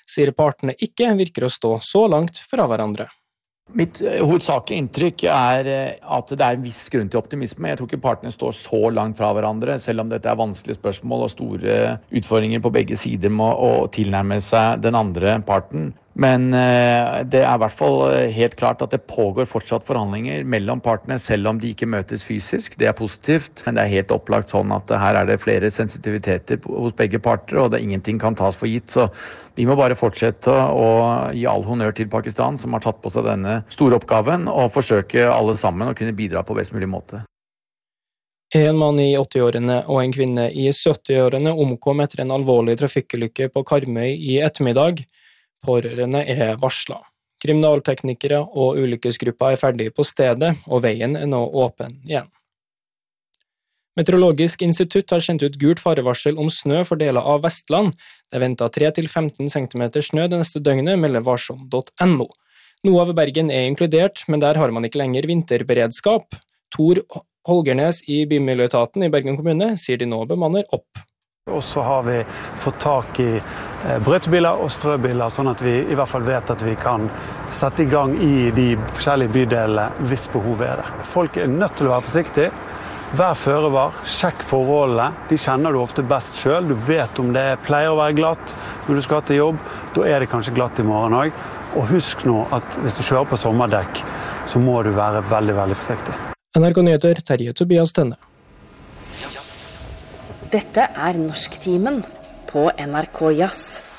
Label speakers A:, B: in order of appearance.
A: sier partene ikke virker å stå så langt fra hverandre.
B: Mitt hovedsakelige inntrykk at det en viss grunn til optimisme. Jeg tror ikke partene står så langt fra hverandre, selv om dette vanskelige spørsmål og store utfordringer på begge sider med å tilnærme seg den andre parten. Men det I hvert fall helt klart at det pågår fortsatt forhandlinger mellom partene, selv om de ikke møtes fysisk. Det positivt, men det helt opplagt sånn at her det flere sensitiviteter hos begge parter, og ingenting kan tas for gitt. Så vi må bare fortsette å gi all honnør til Pakistan, som har tatt på seg denne store oppgaven, og forsøke alle sammen å kunne bidra på best mulig måte.
A: En mann I 80-årene og en kvinne I 70-årene omkom etter en alvorlig trafikkulykke på Karmøy I ettermiddag. Pårørende varslet. Kriminalteknikere og ulykkesgruppa ferdig på stedet, og veien nå åpen igjen. Meteorologisk institutt har sendt ut gult farevarsel om snø for deler av Vestland. Det ventet 3-15 cm snø det neste døgnet, melder varsom.no. Noe av Bergen inkludert, men der har man ikke lenger vinterberedskap. Tor Holgernes I Bymiljøetaten I Bergen kommune sier de nå bemanner opp.
C: Og så har vi fått tak I brøytebiler og strøbiler, sånn at vi I hvert fall vet at vi kan sette I gang I de forskjellige bydelene hvis behovet det. Folk nødt til å være forsiktige. Vær føre var, sjekk forholdene. De kjenner du ofte best selv. Du vet om det pleier å være glatt når du skal til jobb. Da det kanskje glatt I morgen også. Og husk nå at hvis du kjører på sommerdekk, så må du være veldig, veldig forsiktig.
A: NRK Nyheter, Terje Tobias Tønne.
D: Dette Norsktimen på NRK Jazz.